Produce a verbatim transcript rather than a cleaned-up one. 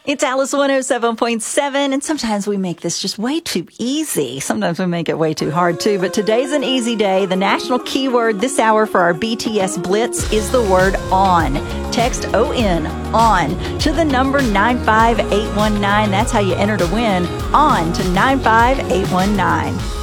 It's Alice one oh seven point seven, and sometimes we make this just way too easy. Sometimes we make it way too hard, too. But today's an easy day. The national keyword this hour for our B T S Blitz is the word on. Text O N, on, to the number nine five eight one nine. That's how you enter to win. On to nine five eight one nine.